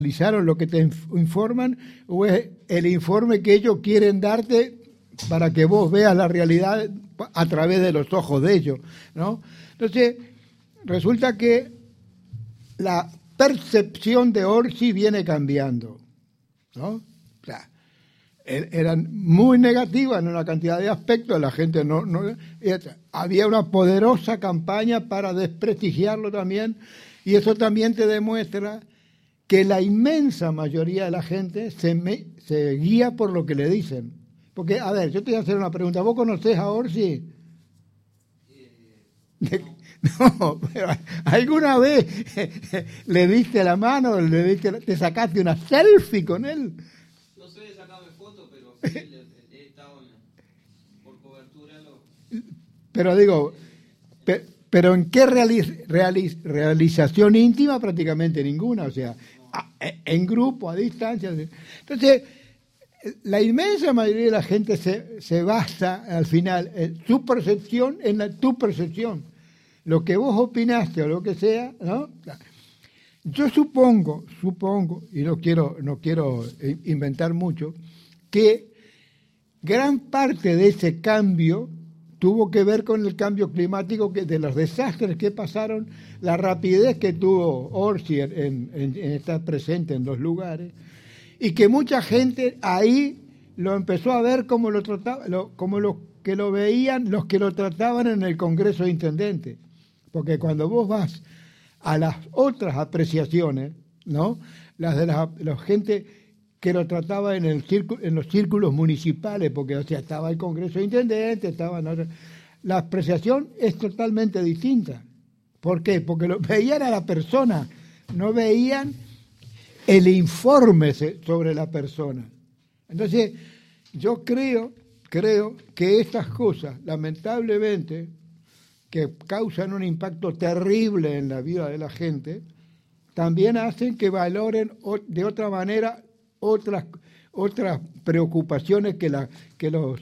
¿Analizaron lo que te informan o es el informe que ellos quieren darte para que vos veas la realidad a través de los ojos de ellos, ¿no? Entonces, resulta que la percepción de Orsi viene cambiando, ¿no? O sea, eran muy negativas en una cantidad de aspectos, la gente no había una poderosa campaña para desprestigiarlo también, y eso también te demuestra que la inmensa mayoría de la gente se guía por lo que le dicen. Porque, a ver, yo te voy a hacer una pregunta. ¿Vos conocés a Orsi? No, pero ¿alguna vez le diste la mano, te sacaste una selfie con él? No sé de sacarme fotos, pero sí, he estado por cobertura. Pero digo, pero ¿en qué realización íntima? Prácticamente ninguna, o sea, en grupo, a distancia. Entonces, la inmensa mayoría de la gente se basa al final en tu percepción, tu percepción. Lo que vos opinaste o lo que sea, ¿no? Yo supongo, y no quiero inventar mucho, que gran parte de ese cambio tuvo que ver con el cambio climático, de los desastres que pasaron, la rapidez que tuvo Orsi en estar presente en los lugares, y que mucha gente ahí lo empezó a ver como lo trataba, como los que lo veían, los que lo trataban en el Congreso de Intendentes. Porque cuando vos vas a las otras apreciaciones, ¿no? Las de la gente que lo trataba en los círculos municipales, porque o sea, estaba el Congreso de Intendentes, la apreciación es totalmente distinta. ¿Por qué? Porque veían a la persona, no veían el informe sobre la persona. Entonces, yo creo que estas cosas, lamentablemente, que causan un impacto terrible en la vida de la gente, también hacen que valoren de otra manera otras preocupaciones que los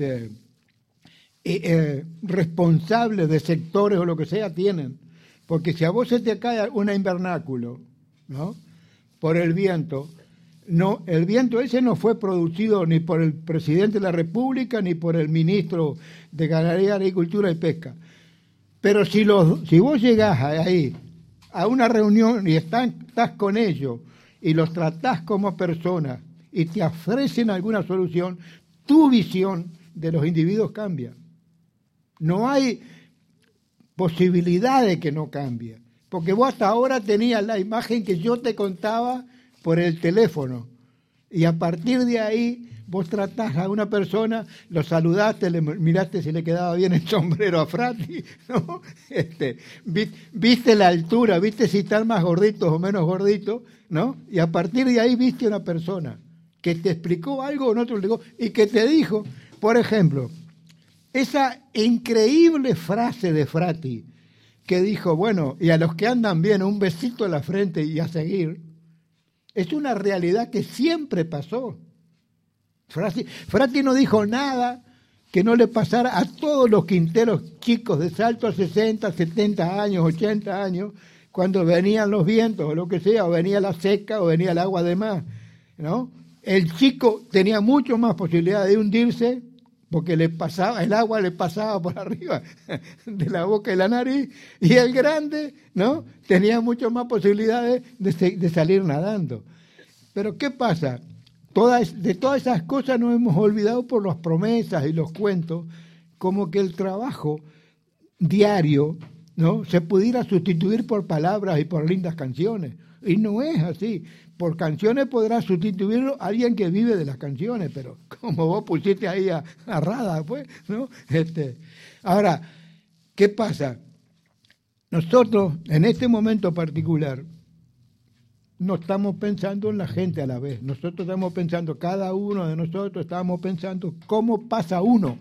responsables de sectores o lo que sea tienen. Porque si a vos se te cae un invernáculo, ¿no?, por el viento, el viento ese no fue producido ni por el presidente de la República ni por el ministro de Ganadería, Agricultura y Pesca. Pero si vos llegás ahí a una reunión y estás con ellos y los tratás como personas y te ofrecen alguna solución, tu visión de los individuos cambia. No hay posibilidad de que no cambie, porque vos hasta ahora tenías la imagen que yo te contaba por el teléfono, y a partir de ahí vos tratás a una persona, lo saludaste, le miraste si le quedaba bien el sombrero a Frati, ¿no? Viste la altura, viste si están más gorditos o menos gorditos, ¿no? Y a partir de ahí viste una persona que te explicó algo o no te explicó, y que te dijo, por ejemplo, esa increíble frase de Frati, que dijo, bueno, y a los que andan bien, un besito en la frente y a seguir, es una realidad que siempre pasó. Frati no dijo nada que no le pasara a todos los quinteros chicos de Salto a 60, 70 años, 80 años, cuando venían los vientos o lo que sea, o venía la seca o venía el agua de más, ¿no? El chico tenía mucho más posibilidad de hundirse porque el agua le pasaba por arriba de la boca y la nariz, y el grande, ¿no?, tenía mucho más posibilidades de salir nadando. Pero ¿qué pasa? De todas esas cosas nos hemos olvidado por las promesas y los cuentos, como que el trabajo diario, ¿no?, se pudiera sustituir por palabras y por lindas canciones. Y no es así. Por canciones podrá sustituirlo alguien que vive de las canciones, pero como vos pusiste ahí a Rada, pues, ¿no? Ahora, ¿qué pasa? Nosotros, en este momento particular, no estamos pensando en la gente a la vez. Nosotros estamos pensando, cada uno de nosotros estamos pensando cómo pasa uno.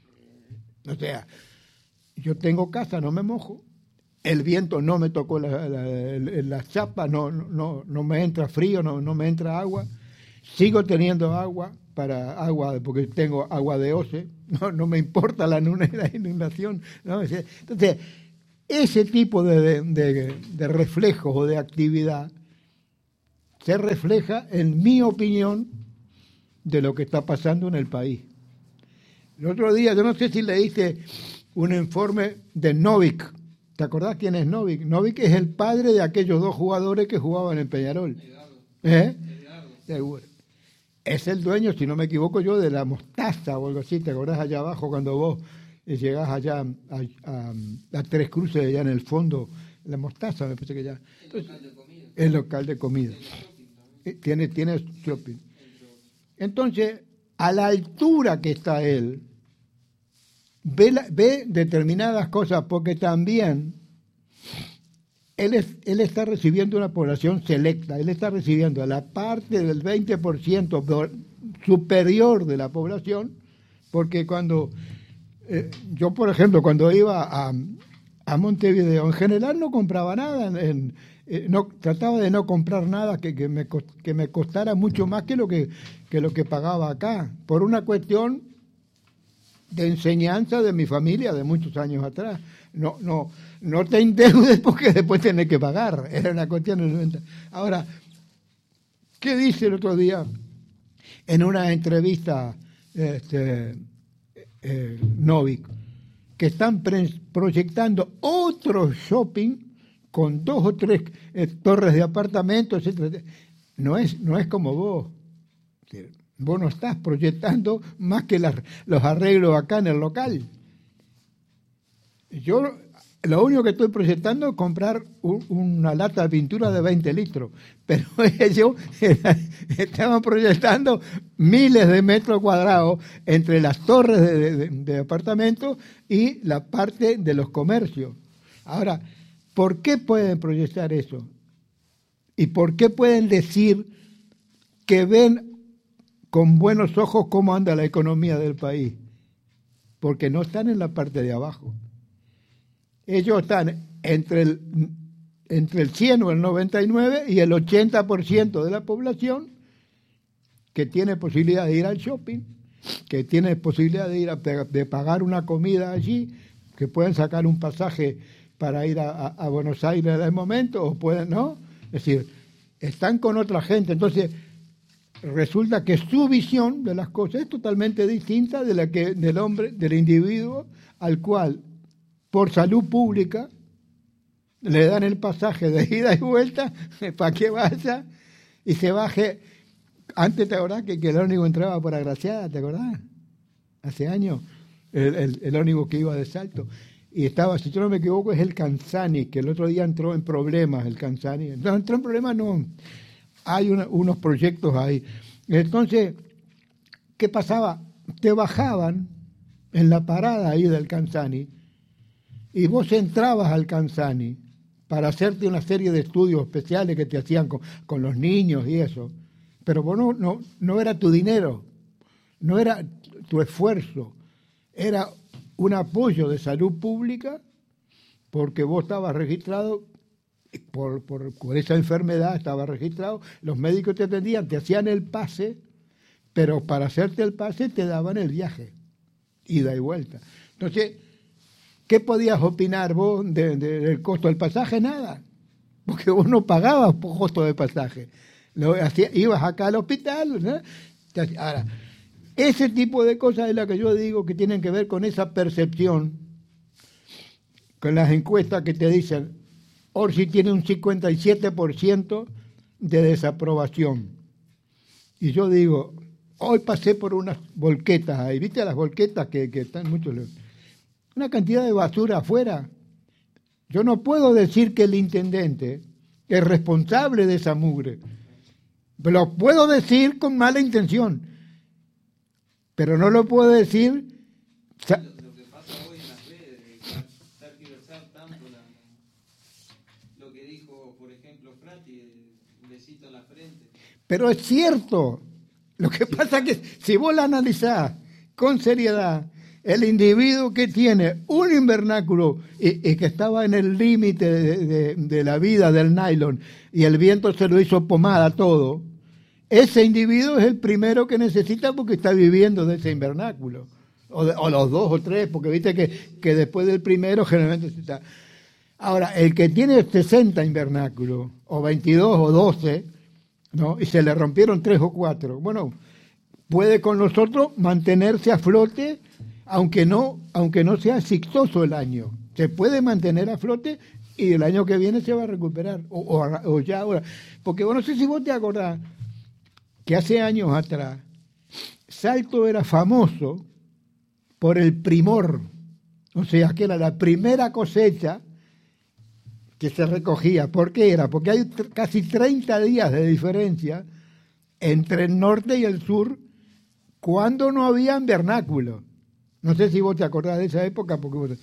O sea, yo tengo casa, no me mojo. El viento no me tocó la chapa, no me entra frío, no me entra agua. Sigo teniendo agua, porque tengo agua de OCE, no me importa la inundación, ¿no? Entonces, ese tipo de reflejos o de actividad se refleja en mi opinión de lo que está pasando en el país. El otro día, yo no sé si leíste un informe de Novik. ¿Te acordás quién es Novik? Novik es el padre de aquellos dos jugadores que jugaban en Peñarol. Seguro. Es el dueño, si no me equivoco yo, de la Mostaza o algo así. ¿Te acordás allá abajo cuando vos llegás allá a Tres Cruces, allá en el fondo? La Mostaza, me parece que ya. El local de comida. Tiene shopping. Entonces, a la altura que está él, ve determinadas cosas, porque también él está recibiendo una población selecta, él está recibiendo a la parte del 20% superior de la población, porque cuando yo, por ejemplo, cuando iba a Montevideo, en general no compraba nada, no trataba de no comprar nada que me costara mucho más que lo que pagaba acá, por una cuestión de enseñanza de mi familia de muchos años atrás. No te endeudes porque después tenés que pagar. Era una cuestión de 90. Ahora, ¿qué dice el otro día en una entrevista Novik? Que están proyectando otro shopping con 2 o 3 torres de apartamentos, etc. No es como vos. Vos no estás proyectando más que los arreglos acá en el local. Yo lo único que estoy proyectando es comprar una lata de pintura de 20 litros, pero ellos estaban proyectando miles de metros cuadrados entre las torres de apartamentos y la parte de los comercios. Ahora, ¿por qué pueden proyectar eso? ¿Y por qué pueden decir que ven con buenos ojos cómo anda la economía del país? Porque no están en la parte de abajo. Ellos están entre el 100 o el 99 y el 80% de la población que tiene posibilidad de ir al shopping, que tiene posibilidad de ir de pagar una comida allí, que pueden sacar un pasaje para ir a Buenos Aires en el momento, o pueden, ¿no? Es decir, están con otra gente. Entonces, resulta que su visión de las cosas es totalmente distinta de la que del hombre, del individuo, al cual, por salud pública, le dan el pasaje de ida y vuelta para que vaya y se baje. Antes, ¿te acordás que el ómnibus entraba por Agraciada? ¿Te acordás? Hace años, el ómnibus que iba de Salto. Y estaba, si yo no me equivoco, es el Canzani, que el otro día entró en problemas, el Canzani. No, entró en problemas, no. Hay unos proyectos ahí. Entonces, ¿qué pasaba? Te bajaban en la parada ahí del Canzani y vos entrabas al Canzani para hacerte una serie de estudios especiales que te hacían con los niños y eso. Pero vos no era tu dinero, no era tu esfuerzo, era un apoyo de salud pública porque vos estabas registrado por esa enfermedad, estabas registrado, los médicos te atendían, te hacían el pase, pero para hacerte el pase te daban el viaje, ida y vuelta. Entonces, ¿qué podías opinar vos del costo del pasaje? Nada, porque vos no pagabas por costo de pasaje. Ibas acá al hospital, ¿no? Ahora, ese tipo de cosas es la que yo digo que tienen que ver con esa percepción, con las encuestas que te dicen, Orsi tiene un 57% de desaprobación. Y yo digo, hoy pasé por unas volquetas ahí, ¿viste las volquetas que están muchos? Una cantidad de basura afuera. Yo no puedo decir que el intendente es responsable de esa mugre. Lo puedo decir con mala intención, pero no lo puedo decir. Lo que pasa hoy en las redes, tergiversar tanto lo que dijo, por ejemplo, Frati, un besito en la frente. Pero es cierto. Lo que pasa es que si vos la analizás con seriedad, el individuo que tiene un invernáculo y que estaba en el límite de la vida del nylon y el viento se lo hizo pomada todo, ese individuo es el primero que necesita porque está viviendo de ese invernáculo. O los 2 o 3, porque viste que después del primero generalmente se está. Ahora, el que tiene 60 invernáculos, o 22 o 12, ¿no? Y se le rompieron 3 o 4. Bueno, puede con nosotros mantenerse a flote, aunque no sea exitoso el año. Se puede mantener a flote y el año que viene se va a recuperar, o ya ahora. Porque bueno, no sé si vos te acordás que hace años atrás Salto era famoso por el primor, o sea, que era la primera cosecha que se recogía. ¿Por qué era? Porque hay casi 30 días de diferencia entre el norte y el sur cuando no había invernáculo. No sé si vos te acordás de esa época, porque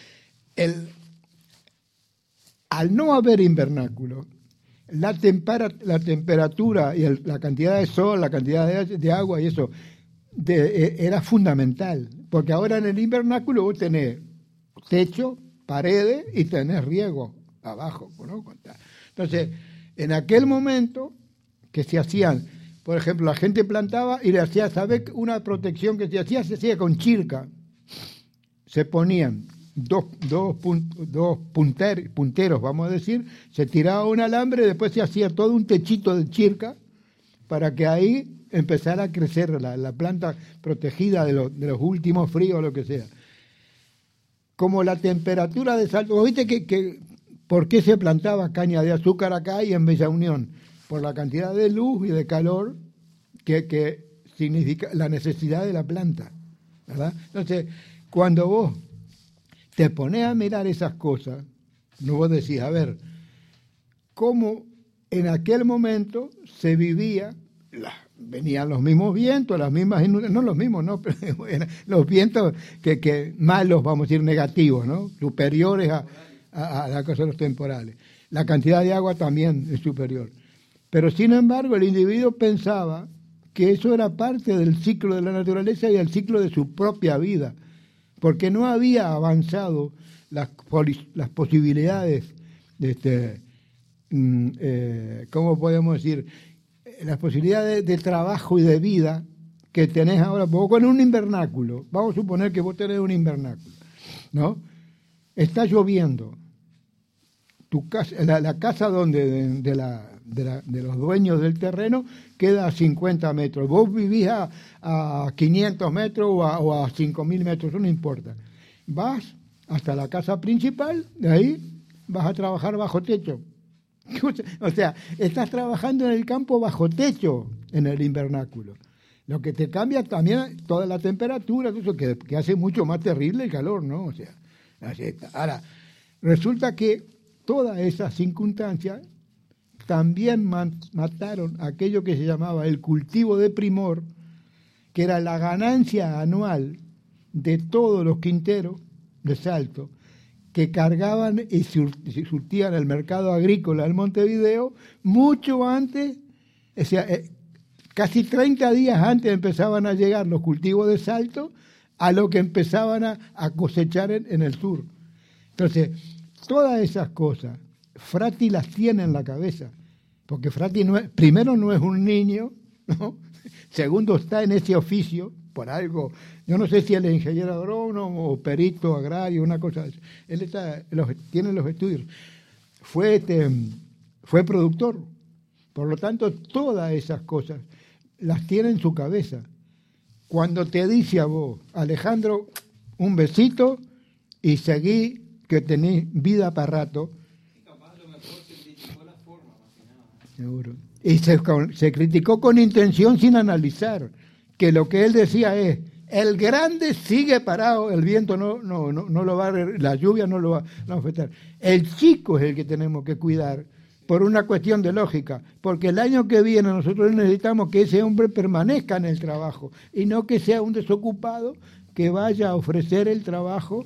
al no haber invernáculo, la temperatura y la cantidad de sol, la cantidad de agua y eso era fundamental, porque ahora en el invernáculo vos tenés techo, paredes y tenés riego abajo, ¿no? Entonces, en aquel momento que se hacían, por ejemplo, la gente plantaba y le hacía, ¿sabes? Una protección que se hacía con chirca. Se ponían dos punteros, vamos a decir, se tiraba un alambre y después se hacía todo un techito de chirca para que ahí empezara a crecer la planta protegida de los últimos fríos o lo que sea. Como la temperatura de Salto, ¿viste que por qué se plantaba caña de azúcar acá y en Bella Unión? Por la cantidad de luz y de calor que significa la necesidad de la planta, ¿verdad? Entonces, cuando vos te pones a mirar esas cosas, no vos decís, a ver, cómo en aquel momento se vivía, venían los mismos vientos, las mismas, no los mismos, no, pero los vientos que malos, vamos a decir, negativos, ¿no? Superiores a la cosa de los temporales. La cantidad de agua también es superior. Pero sin embargo, el individuo pensaba que eso era parte del ciclo de la naturaleza y del ciclo de su propia vida, porque no había avanzado las posibilidades, ¿cómo podemos decir? Las posibilidades de trabajo y de vida que tenés ahora. Vos con un invernáculo, vamos a suponer que vos tenés un invernáculo, ¿no? Está lloviendo. Tu casa, la casa de los dueños del terreno queda a 50 metros. Vos vivís a 500 metros o a 5.000 metros, eso no importa. Vas hasta la casa principal, de ahí vas a trabajar bajo techo. O sea, estás trabajando en el campo bajo techo en el invernáculo. Lo que te cambia también toda la temperatura, eso que hace mucho más terrible el calor, ¿no? O sea, así está. Ahora, resulta que todas esas circunstancias también mataron aquello que se llamaba el cultivo de primor, que era la ganancia anual de todos los quinteros de Salto, que cargaban y surtían el mercado agrícola del Montevideo mucho antes, o sea, casi 30 días antes empezaban a llegar los cultivos de Salto a lo que empezaban a cosechar en el sur. Entonces, todas esas cosas, Frati las tiene en la cabeza, porque Frati primero no es un niño, ¿no? Segundo, está en ese oficio por algo. Yo no sé si él es ingeniero agrónomo o perito agrario, una cosa así. Él tiene los estudios. Fue productor. Por lo tanto, todas esas cosas las tiene en su cabeza. Cuando te dice a vos, Alejandro, un besito y seguí que tenés vida para rato. Capaz a lo mejor se criticó la forma, más que nada. Seguro. Y se criticó con intención sin analizar, que lo que él decía es, el grande sigue parado, el viento no lo va la lluvia no lo va a afectar. El chico es el que tenemos que cuidar por una cuestión de lógica, porque el año que viene nosotros necesitamos que ese hombre permanezca en el trabajo y no que sea un desocupado que vaya a ofrecer el trabajo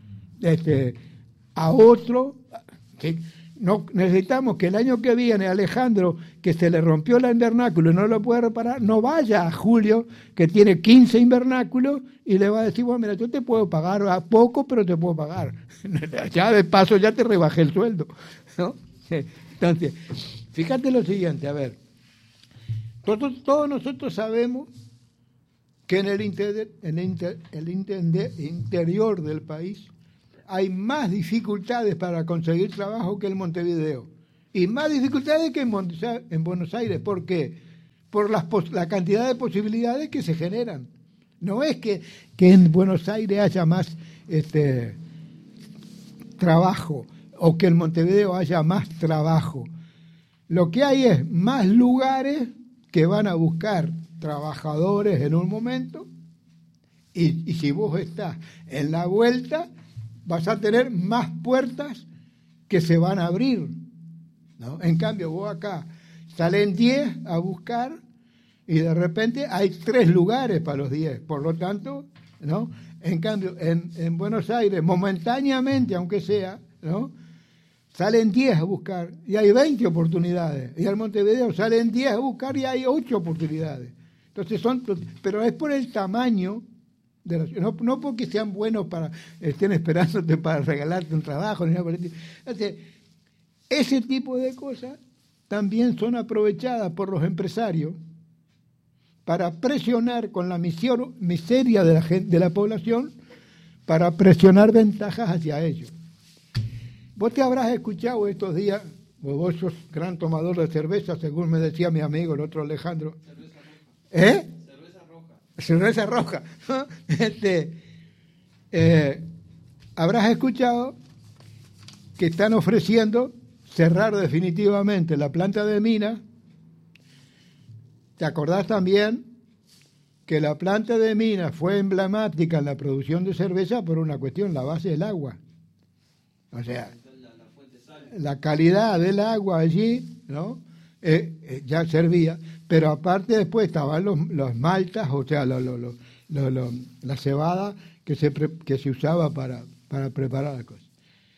a otro. No, necesitamos que el año que viene Alejandro, que se le rompió el invernáculo y no lo puede reparar, no vaya a Julio, que tiene 15 invernáculos, y le va a decir, bueno, mira, yo te puedo pagar a poco, pero te puedo pagar. Ya de paso ya te rebajé el sueldo, ¿no? Entonces, fíjate lo siguiente, a ver, todos nosotros sabemos que en el interior del país hay más dificultades para conseguir trabajo que en Montevideo. Y más dificultades que en Buenos Aires. ¿Por qué? Por la cantidad de posibilidades que se generan. No es que en Buenos Aires haya más trabajo o que en Montevideo haya más trabajo. Lo que hay es más lugares que van a buscar trabajadores en un momento y si vos estás en la vuelta vas a tener más puertas que se van a abrir, ¿no? En cambio vos acá salen 10 a buscar y de repente hay 3 lugares para los 10, por lo tanto, ¿no? En cambio en Buenos Aires momentáneamente, aunque sea, ¿no?, salen 10 a buscar y hay 20 oportunidades. Y al Montevideo salen 10 a buscar y hay 8 oportunidades. Entonces pero es por el tamaño de la ciudad, no porque sean buenos estén esperándote para regalarte un trabajo, ni nada por el estilo. Entonces, ese tipo de cosas también son aprovechadas por los empresarios para presionar con la miseria de la población, para presionar ventajas hacia ellos. Vos te habrás escuchado estos días, vos sos gran tomador de cerveza, según me decía mi amigo, el otro Alejandro. Cerveza roja. Cerveza roja. Habrás escuchado que están ofreciendo cerrar definitivamente la planta de Minas. ¿Te acordás también que la planta de Minas fue emblemática en la producción de cerveza por una cuestión, la base del agua? O sea, la calidad del agua allí, ¿no?, ya servía, pero aparte después estaban los maltas, o sea, la cebada que se usaba para preparar las cosas.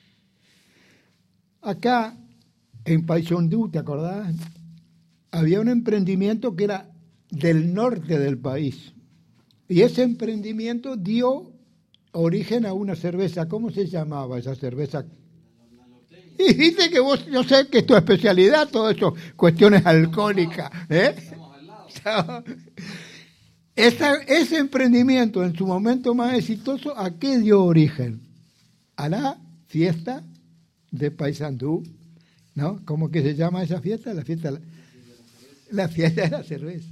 Acá, en Paysandú, ¿te acordás? Había un emprendimiento que era del norte del país, y ese emprendimiento dio origen a una cerveza. ¿Cómo se llamaba esa cerveza? Y dice que vos, yo sé que es tu especialidad, todo eso, cuestiones alcohólicas, ¿eh? Ese emprendimiento, en su momento más exitoso, ¿a qué dio origen? A la fiesta de Paysandú, ¿no? ¿Cómo que se llama esa fiesta? La fiesta de la cerveza.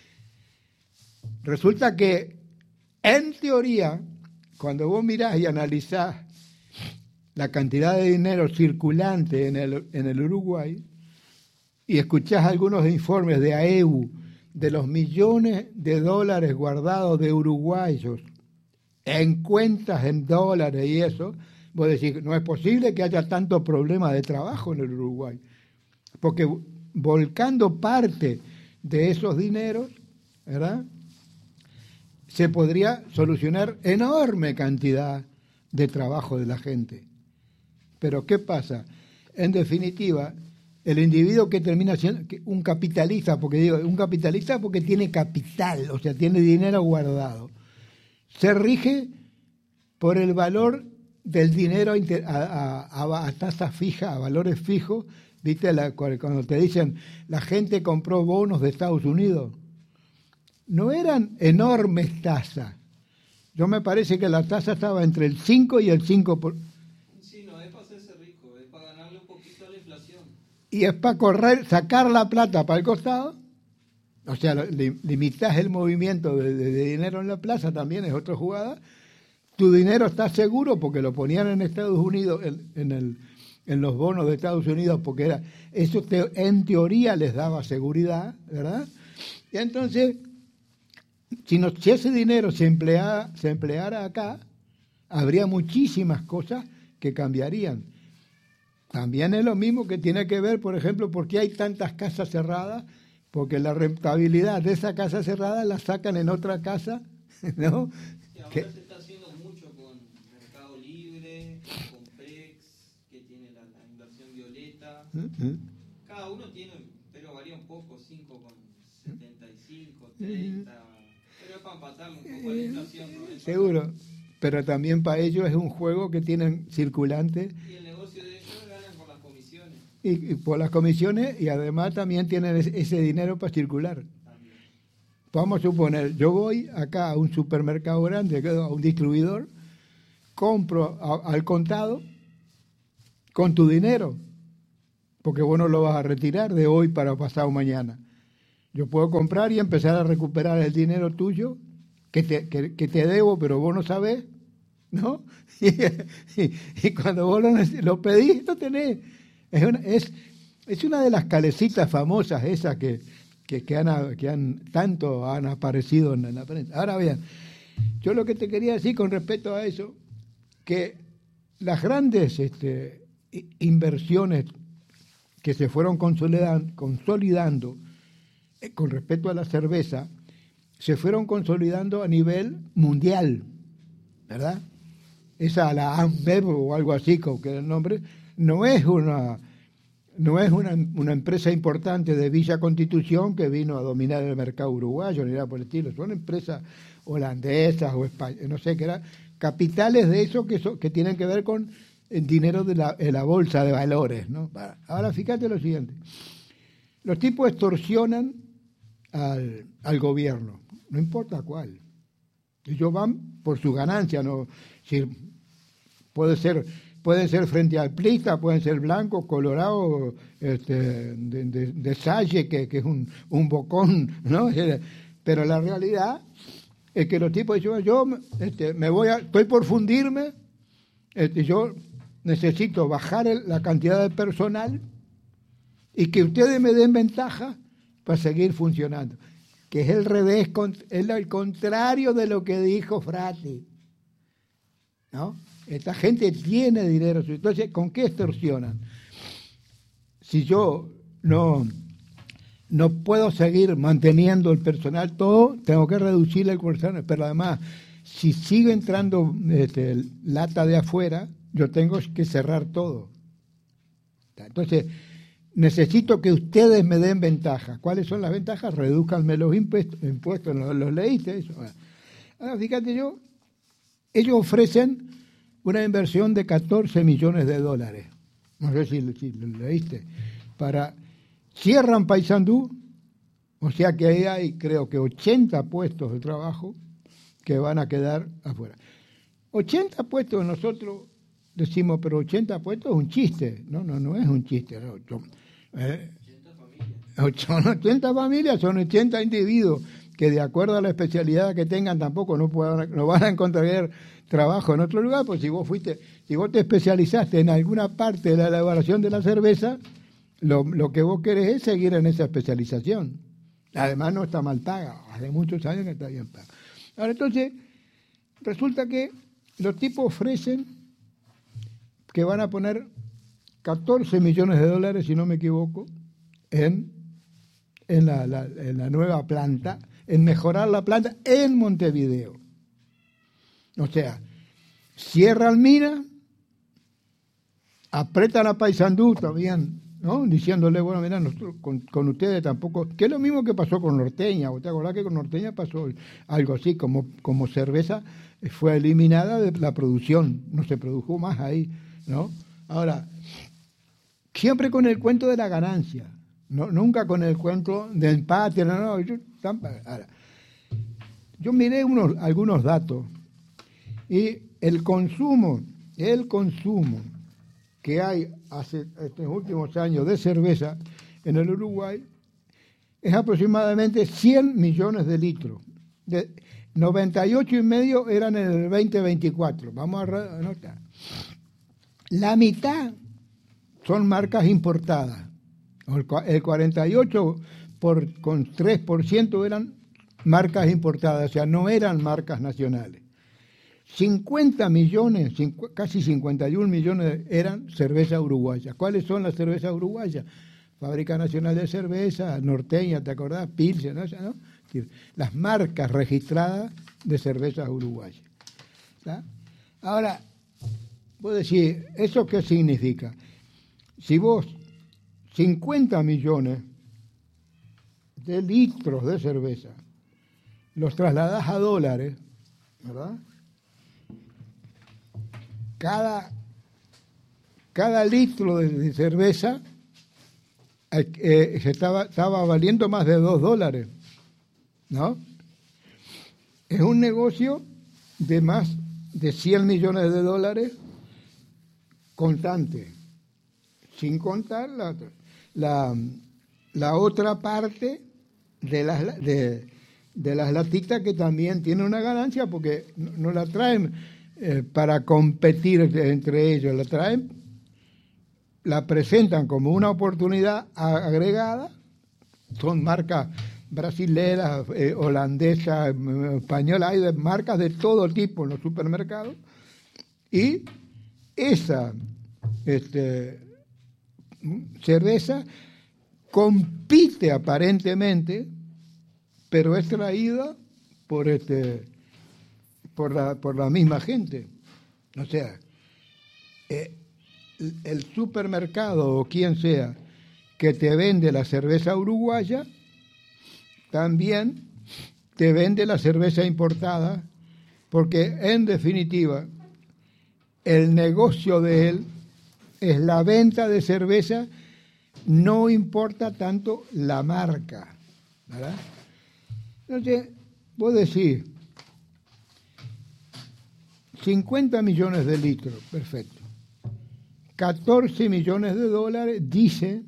Resulta que, en teoría, cuando vos mirás y analizás la cantidad de dinero circulante en el Uruguay y escuchás algunos informes de AEU de los millones de dólares guardados de uruguayos en cuentas en dólares y eso, vos decís, no es posible que haya tanto problema de trabajo en el Uruguay, porque volcando parte de esos dineros, ¿verdad?, se podría solucionar enorme cantidad de trabajo de la gente. Pero ¿qué pasa? En definitiva, el individuo que termina siendo un capitalista, porque tiene capital, o sea, tiene dinero guardado, se rige por el valor del dinero a tasa fija, a valores fijos. ¿Viste cuando te dicen la gente compró bonos de Estados Unidos? No eran enormes tasas. Yo me parece que la tasa estaba entre el 5 y el 5%. Y es para sacar la plata para el costado, o sea, limitás el movimiento de dinero en la plaza, también es otra jugada. Tu dinero está seguro porque lo ponían en Estados Unidos, en los bonos de Estados Unidos, porque eso en teoría les daba seguridad, ¿verdad? Y entonces, si ese dinero se empleara acá, habría muchísimas cosas que cambiarían. También es lo mismo que tiene que ver, por ejemplo, por qué hay tantas casas cerradas, porque la rentabilidad de esa casa cerrada la sacan en otra casa, ¿no? Sí, ahora se está haciendo mucho con Mercado Libre, con Prex, que tiene la inversión violeta. Cada uno tiene, pero varía un poco, 5,75, 30, pero es para empatarle un poco a la inflación, ¿no? Seguro, pero también para ellos es un juego que tienen circulante. Y el negocio de ellos ganan por las comisiones. Y por las comisiones, y además también tienen ese dinero para circular. También. Vamos a suponer, yo voy acá a un supermercado grande, a un distribuidor, compro al contado con tu dinero. porque vos no lo vas a retirar de hoy para pasado mañana. Yo puedo comprar y empezar a recuperar el dinero tuyo que te debo, pero vos no sabés, ¿no? Y cuando vos lo pedís, lo tenés. Es una de las calecitas famosas esas que tanto han aparecido en la prensa. Ahora bien, yo lo que te quería decir con respecto a eso, que las grandes inversiones que se fueron consolidando con respecto a la cerveza, se fueron consolidando a nivel mundial, ¿verdad? Esa, la Ambev o algo así, como que el nombre, no es una empresa importante de Villa Constitución que vino a dominar el mercado uruguayo, ni nada por el estilo. Son empresas holandesas o españolas, no sé qué era, capitales de eso que tienen que ver con el dinero de la bolsa de valores, ¿no? Ahora fíjate lo siguiente. Los tipos extorsionan al gobierno, no importa cuál. Ellos van por su ganancia, ¿no? Si pueden ser frente al plista, pueden ser blancos, colorados, de Salle, que es un bocón, ¿no? Pero la realidad es que los tipos dicen, yo estoy por fundirme, yo necesito bajar la cantidad de personal y que ustedes me den ventaja para seguir funcionando. Que es el revés, es el contrario de lo que dijo Frati, ¿no? Esta gente tiene dinero. Entonces, ¿con qué extorsionan? Si yo no puedo seguir manteniendo el personal todo, tengo que reducirle el personal. Pero además, si sigue entrando lata de afuera, yo tengo que cerrar todo. Entonces, necesito que ustedes me den ventajas. ¿Cuáles son las ventajas? Redúzcanme los impuestos. ¿Los leíste eso? Ahora, fíjate ellos ofrecen una inversión de 14 millones de dólares. No sé si lo leíste. Cierran Paysandú, o sea que ahí hay creo que 80 puestos de trabajo que van a quedar afuera. 80 puestos, nosotros decimos, pero 80 puestos es un chiste. No es un chiste. No. 80 familias, son 80 individuos que de acuerdo a la especialidad que tengan tampoco no van a encontrar trabajo en otro lugar, pues si vos te especializaste en alguna parte de la elaboración de la cerveza, lo que vos querés es seguir en esa especialización. Además no está mal paga, hace muchos años que está bien paga. Ahora entonces, resulta que los tipos ofrecen que van a poner 14 millones de dólares, si no me equivoco, en la nueva planta, en mejorar la planta en Montevideo. O sea, cierran mina, apretan a Paysandú también, ¿no? Diciéndole, bueno, mira, nosotros con ustedes tampoco, que es lo mismo que pasó con Norteña. ¿Te acordás que con Norteña pasó algo así, como cerveza fue eliminada de la producción, no se produjo más ahí, ¿no? Ahora, siempre con el cuento de la ganancia, nunca con el cuento del empate, yo miré algunos datos y el consumo que hay hace estos últimos años de cerveza en el Uruguay es aproximadamente 100 millones de litros. 98,5 eran en el 2024. Vamos a anotar. La mitad son marcas importadas. El 48,3% eran marcas importadas, o sea, no eran marcas nacionales. 50 millones, casi 51 millones eran cerveza uruguaya. ¿Cuáles son las cervezas uruguayas? Fábrica Nacional de Cerveza, Norteña, ¿te acordás? Pilsen, ¿no? Las marcas registradas de cervezas uruguayas. ¿Está? Ahora, vos decís, ¿eso qué significa? Si vos 50 millones de litros de cerveza los trasladás a dólares, ¿verdad? Cada litro de cerveza estaba valiendo más de $2, ¿no? Es un negocio de más de 100 millones de dólares constante. sin contar la otra parte de las latitas que también tiene una ganancia porque no la traen para competir entre ellos, la presentan como una oportunidad agregada, son marcas brasileras, holandesas, españolas, hay marcas de todo tipo en los supermercados, y esa cerveza compite aparentemente, pero es traída por la misma gente. O sea, el supermercado o quien sea que te vende la cerveza uruguaya también te vende la cerveza importada, porque en definitiva el negocio de él es la venta de cerveza, no importa tanto la marca, ¿verdad? Entonces, vos decís, 50 millones de litros, perfecto. 14 millones de dólares, dice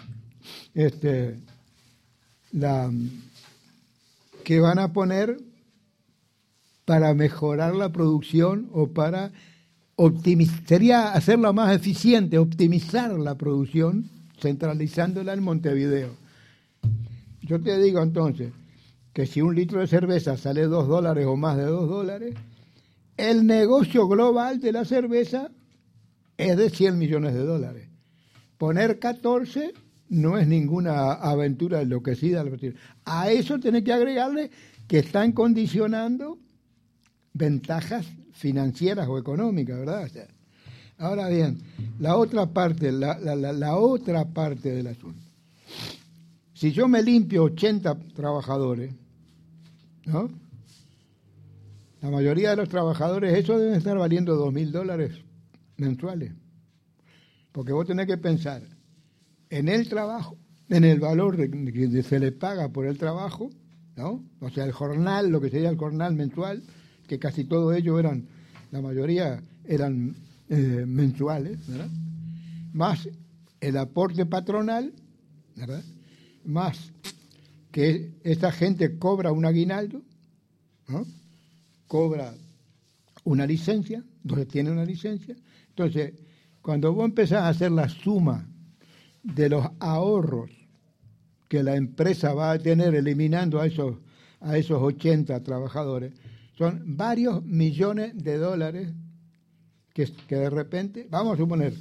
que van a poner para mejorar la producción o para sería hacerla más eficiente, optimizar la producción, centralizándola en Montevideo. Yo te digo entonces que si un litro de cerveza sale $2 o más de $2, el negocio global de la cerveza es de 100 millones de dólares. Poner 14 no es ninguna aventura enloquecida. A eso tenés que agregarle que están condicionando ventajas financieras o económicas, ¿verdad? O sea, ahora bien, la otra parte del asunto. Si yo me limpio 80 trabajadores, ¿no? La mayoría de los trabajadores, eso deben estar valiendo $2.000 mensuales. Porque vos tenés que pensar en el trabajo, en el valor que se le paga por el trabajo, ¿no? O sea, el jornal, lo que sería el jornal mensual, que casi todos ellos la mayoría eran mensuales, ¿verdad? Más el aporte patronal, ¿verdad? Más que esta gente cobra un aguinaldo, ¿no? Cobra una licencia, donde tiene una licencia. Entonces, cuando vos empezás a hacer la suma de los ahorros que la empresa va a tener eliminando a esos 80 trabajadores, son varios millones de dólares que de repente, vamos a suponer,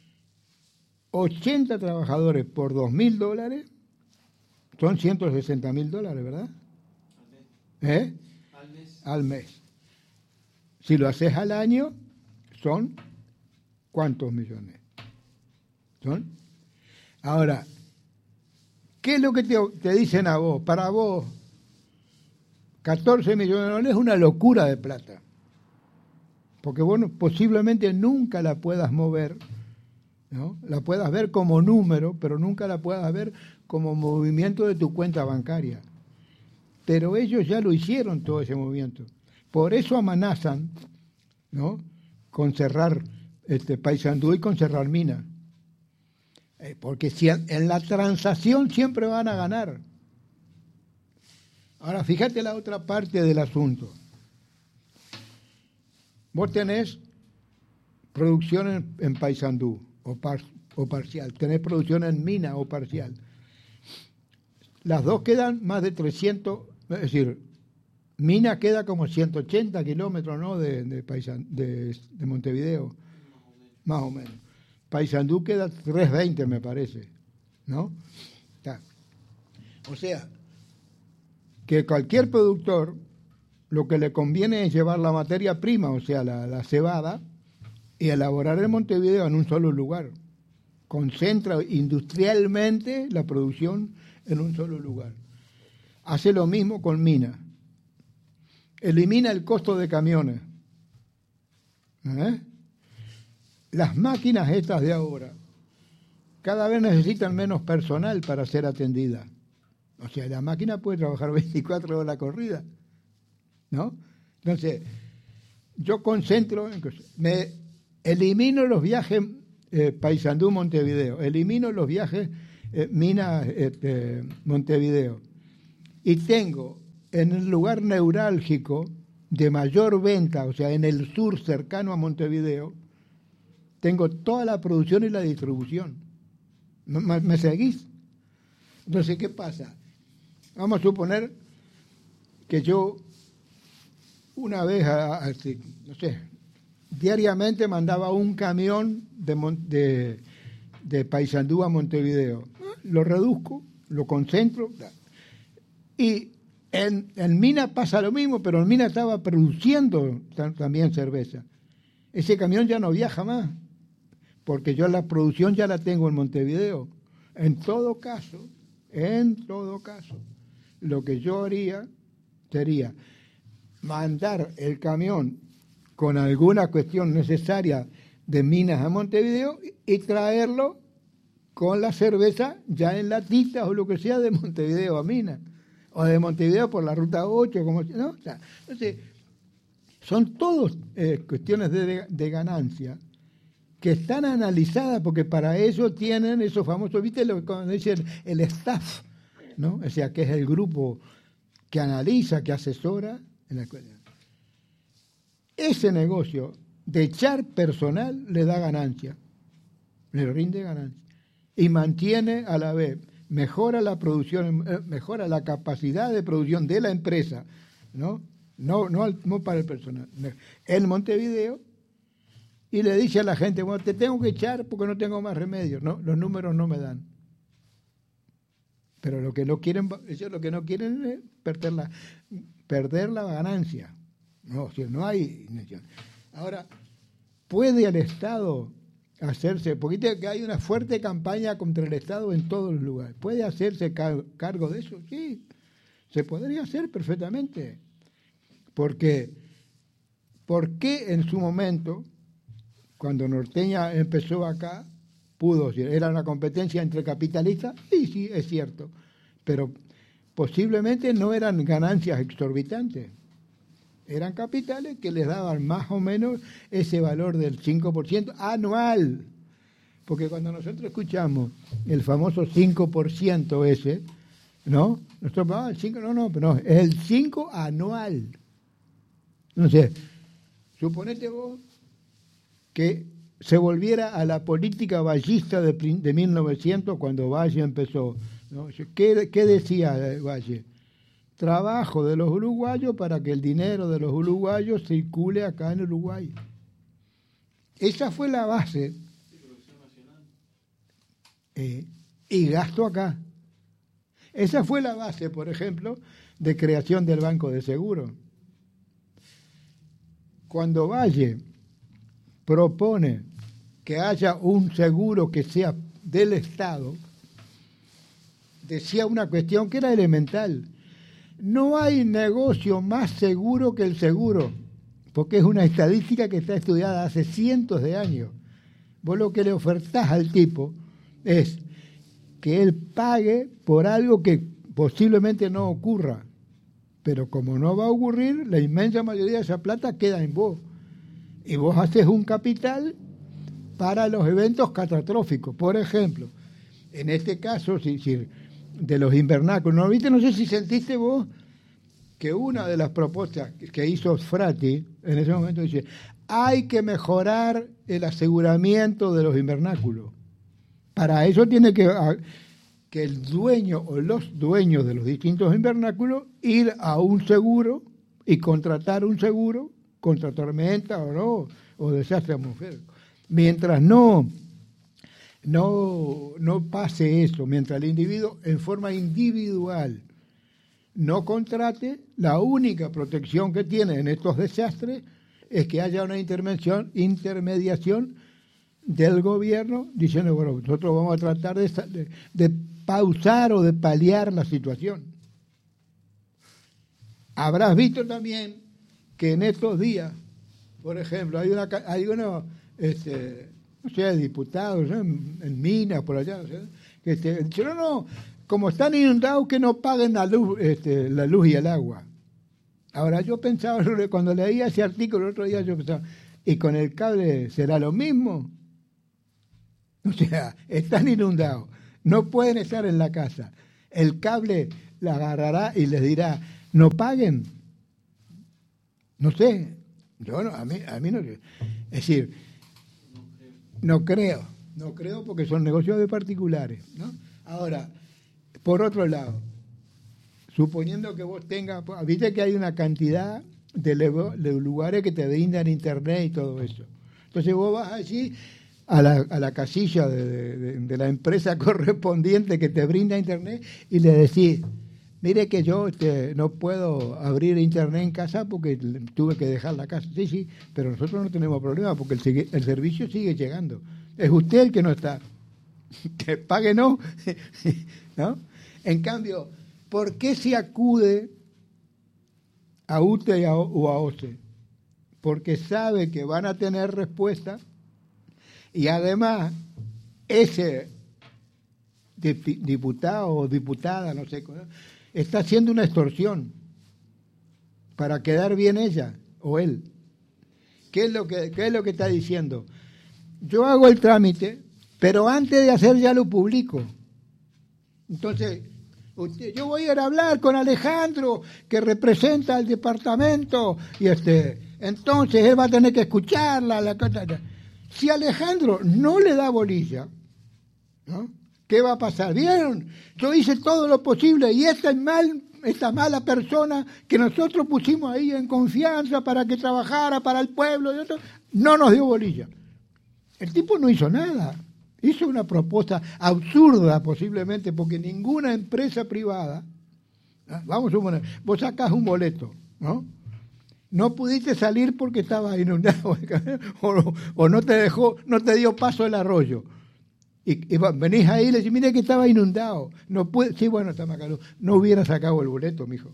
80 trabajadores por $2.000 son $160.000, ¿verdad? Al mes. Si lo haces al año, son ¿cuántos millones? ¿Son? Ahora, ¿qué es lo que te dicen a vos? Para vos, 14 millones de dólares es una locura de plata. Porque vos posiblemente nunca la puedas mover, ¿no? La puedas ver como número, pero nunca la puedas ver como movimiento de tu cuenta bancaria. Pero ellos ya lo hicieron todo ese movimiento. Por eso amenazan, ¿no?, con cerrar Paysandú y con cerrar Mina. Porque si en la transacción siempre van a ganar. Ahora, fíjate la otra parte del asunto. Vos tenés producción en Paysandú o parcial, tenés producción en Mina o parcial. Las dos quedan más de 300, es decir, Mina queda como 180 kilómetros, ¿no?, de Montevideo, más o menos. Paysandú queda 320, me parece, ¿no? O sea, que cualquier productor lo que le conviene es llevar la materia prima, o sea, la cebada, y elaborar en Montevideo en un solo lugar. Concentra industrialmente la producción en un solo lugar. Hace lo mismo con Mina. Elimina el costo de camiones. Las máquinas estas de ahora cada vez necesitan menos personal para ser atendidas. O sea, la máquina puede trabajar 24 horas corridas, ¿no? Entonces, yo elimino los viajes Paysandú, Montevideo. Elimino los viajes Minas, Montevideo. Y tengo en el lugar neurálgico de mayor venta, o sea, en el sur cercano a Montevideo, tengo toda la producción y la distribución. ¿Me seguís? Entonces, ¿qué pasa? Vamos a suponer que yo una vez, no sé, diariamente mandaba un camión de Paysandú a Montevideo. Lo reduzco, lo concentro. Y en Mina pasa lo mismo, pero en Mina estaba produciendo también cerveza. Ese camión ya no viaja más, porque yo la producción ya la tengo en Montevideo. En todo caso, lo que yo haría sería mandar el camión con alguna cuestión necesaria de Minas a Montevideo y traerlo con la cerveza ya en latitas o lo que sea de Montevideo a Minas, o de Montevideo por la ruta 8, como, ¿no? O sea, entonces, son todos cuestiones de ganancia que están analizadas, porque para eso tienen esos famosos, ¿viste lo que dice el staff? ¿No? O sea, que es el grupo que analiza, que asesora en la escuela. Ese negocio de echar personal le da ganancia, le rinde ganancia y mantiene a la vez, mejora la producción, mejora la capacidad de producción de la empresa, ¿no? No para el personal. En Montevideo, y le dice a la gente, bueno, te tengo que echar porque no tengo más remedio, ¿no? Los números no me dan. Pero ellos lo que no quieren es perder la ganancia. No, si no hay. Ahora, ¿puede el Estado hacerse? Porque que hay una fuerte campaña contra el Estado en todos los lugares. ¿Puede hacerse cargo de eso? Sí, se podría hacer perfectamente. Porque, ¿por qué en su momento, cuando Norteña empezó acá, pudo decir, era una competencia entre capitalistas? Sí, es cierto, pero posiblemente no eran ganancias exorbitantes, eran capitales que les daban más o menos ese valor del 5% anual, porque cuando nosotros escuchamos el famoso 5% ese, ¿no? Nosotros, el 5, no, es el 5 anual. No sé, suponete vos que se volviera a la política vallista de 1900 cuando Valle empezó, ¿no? ¿Qué decía Valle? Trabajo de los uruguayos para que el dinero de los uruguayos circule acá en Uruguay. Esa fue la base. Y gasto acá. Esa fue la base, por ejemplo, de creación del Banco de Seguros. Cuando Valle propone que haya un seguro que sea del Estado, decía una cuestión que era elemental. No hay negocio más seguro que el seguro, porque es una estadística que está estudiada hace cientos de años. Vos lo que le ofertás al tipo es que él pague por algo que posiblemente no ocurra, pero como no va a ocurrir, la inmensa mayoría de esa plata queda en vos. Y vos haces un capital para los eventos catastróficos. Por ejemplo, en este caso, de los invernáculos, ¿no viste? No sé si sentiste vos que una de las propuestas que hizo Frati en ese momento dice, hay que mejorar el aseguramiento de los invernáculos. Para eso tiene que el dueño o los dueños de los distintos invernáculos ir a un seguro y contratar un seguro contra tormenta o desastre atmosférico. Mientras no pase eso, mientras el individuo en forma individual no contrate, la única protección que tiene en estos desastres es que haya una intermediación del gobierno diciendo, bueno, nosotros vamos a tratar de pausar o de paliar la situación. Habrás visto también que en estos días, por ejemplo, hay unos no sé, diputados, ¿no? En Minas, por allá, no sé, que dicen, no, como están inundados, que no paguen la luz y el agua. Ahora, yo pensaba, cuando leía ese artículo el otro día, yo pensaba, ¿y con el cable será lo mismo? O sea, están inundados, no pueden estar en la casa. El cable la agarrará y les dirá, no paguen. No sé, yo no, a mí no. Es decir, no creo porque son negocios de particulares, ¿no? Ahora, por otro lado, suponiendo que vos tengas, viste que hay una cantidad de lugares que te brindan internet y todo eso. Entonces vos vas allí a la casilla de la empresa correspondiente que te brinda internet y le decís, mire que yo no puedo abrir internet en casa porque tuve que dejar la casa. Sí, pero nosotros no tenemos problema porque el servicio sigue llegando. Es usted el que no está. Que pague no. ¿No? En cambio, ¿por qué se acude a UTE o a OCE? Porque sabe que van a tener respuesta y además ese diputado o diputada, no sé, está haciendo una extorsión para quedar bien ella o él. ¿Qué es lo que está diciendo? Yo hago el trámite, pero antes de hacer ya lo publico. Entonces, yo voy a ir a hablar con Alejandro, que representa al departamento, y entonces él va a tener que escucharla. Si Alejandro no le da bolilla, ¿no? ¿Qué va a pasar? ¿Vieron? Yo hice todo lo posible y esta mala persona que nosotros pusimos ahí en confianza para que trabajara para el pueblo, no nos dio bolilla. El tipo no hizo nada. Hizo una propuesta absurda posiblemente porque ninguna empresa privada, vamos a suponer, vos sacás un boleto, ¿no? No pudiste salir porque estaba inundado o no te dio paso el arroyo. Y venís ahí y le decís, mire que estaba inundado. No puede, sí, bueno, está Macalú. No hubiera sacado el boleto, mijo.